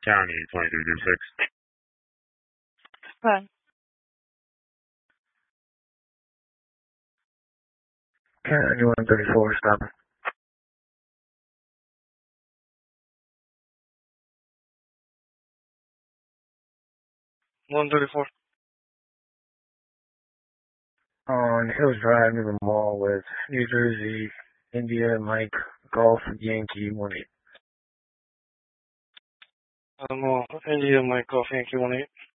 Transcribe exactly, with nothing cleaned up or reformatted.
County twenty-three two six. Right. County one thirty-four, stop. one thirty-four. On Hills Drive near the mall with New Jersey, India, Mike, Golf, Yankee, one eight. Um, uh, India, Mike, Golf, Yankee, one eight.